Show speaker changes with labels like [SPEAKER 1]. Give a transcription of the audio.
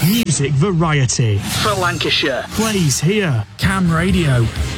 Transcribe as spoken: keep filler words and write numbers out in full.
[SPEAKER 1] Music variety
[SPEAKER 2] for Lancashire
[SPEAKER 1] plays here.
[SPEAKER 3] Cam Radio.